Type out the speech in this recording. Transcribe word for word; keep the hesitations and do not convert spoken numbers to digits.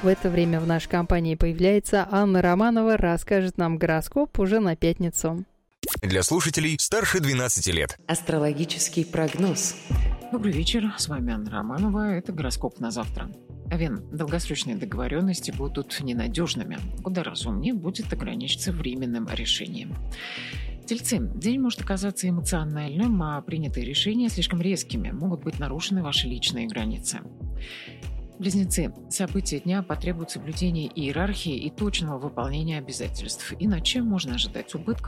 В это время в нашей компании появляется Анна Романова, расскажет нам гороскоп уже на пятницу. Для слушателей старше двенадцати лет. Астрологический прогноз. Добрый вечер, с вами Анна Романова, это гороскоп на завтра. Овен, долгосрочные договоренности будут ненадежными, куда разумнее будет ограничиться временным решением. Тельцы, день может оказаться эмоциональным, а принятые решения слишком резкими, могут быть нарушены ваши личные границы. Близнецы, события дня потребуют соблюдения иерархии и точного выполнения обязательств, иначе можно ожидать убытков